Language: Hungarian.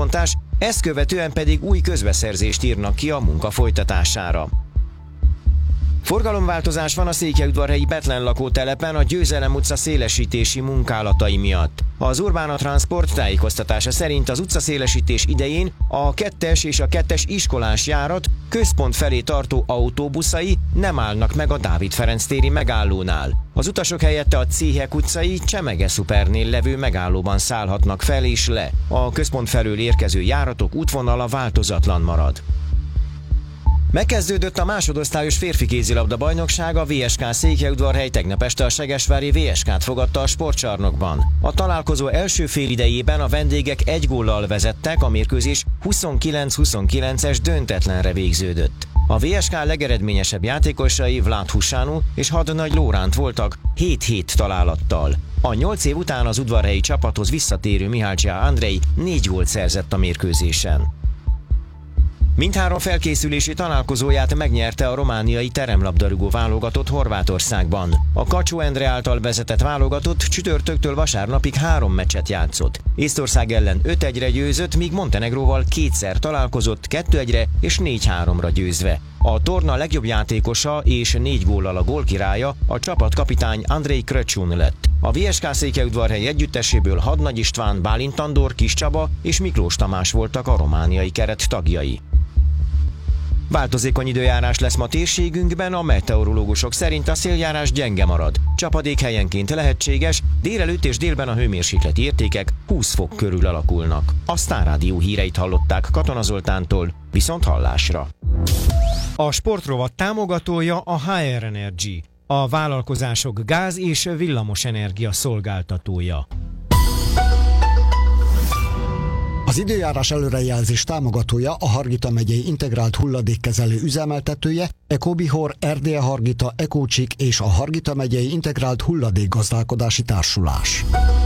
felbontás, ezt követően pedig új közbeszerzést írnak ki a munka folytatására. Forgalomváltozás van a székelyudvarhelyi Bethlen lakótelepen a Győzelem utca szélesítési munkálatai miatt. Az Urbana Transport tájékoztatása szerint az utcaszélesítés idején a 2-es és a 2-es iskolás járat központ felé tartó autóbuszai nem állnak meg a Dávid Ferenc téri megállónál. Az utasok helyette a Céhek utcai Csemege Szupernél levő megállóban szállhatnak fel és le. A központ felől érkező járatok útvonala változatlan marad. Megkezdődött a másodosztályos férfi kézilabda bajnokság, a VSK Székelyudvarhely tegnap este a segesvári VSK-t fogadta a sportcsarnokban. A találkozó első félidejében a vendégek 1 góllal vezettek, a mérkőzés 29-29-es döntetlenre végződött. A VSK legeredményesebb játékosai Vlad Husánu és Hadnagy Lóránt voltak 7-7 találattal. A 8 év után az udvarhelyi csapathoz visszatérő Mihácsia Andrei 4 gólt szerzett a mérkőzésen. Mindhárom felkészülési találkozóját megnyerte a romániai teremlabdarúgó válogatott Horvátországban. A Kacsó Endre által vezetett válogatott csütörtöktől vasárnapig 3 meccset játszott. Észtország ellen 5-1-re győzött, míg Montenegróval 2-szer találkozott 2-1-re és 4-3-ra győzve. A torna legjobb játékosa és 4 góllal a gólkirálya a csapatkapitány Andrei Kröcsun lett. A VSK Székelyudvarhely együtteséből Hadnagy István, Bálint Andor, Kis Csaba és Miklós Tamás voltak a romániai keret tagjai. Változékony időjárás lesz ma térségünkben, a meteorológusok szerint a széljárás gyenge marad. Csapadék helyenként lehetséges, délelőtt és délben a hőmérsékleti értékek 20 fok körül alakulnak. A Sztár Rádió híreit hallották Katona Zoltántól, viszont hallásra. A sportrovat támogatója a HR Energy, a vállalkozások gáz- és villamosenergia szolgáltatója. Az időjárás előrejelzés támogatója a Hargita megyei integrált hulladékkezelő üzemeltetője, Ecobihor, Erdélye Hargita, Ecócsik és a Hargita megyei integrált hulladékgazdálkodási társulás.